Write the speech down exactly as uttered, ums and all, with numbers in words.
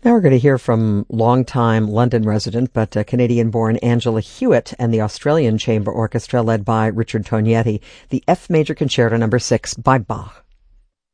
Now we're going to hear from longtime London resident but uh, Canadian-born Angela Hewitt and the Australian Chamber Orchestra led by Richard Tognetti, the F Major Concerto Number Six by Bach.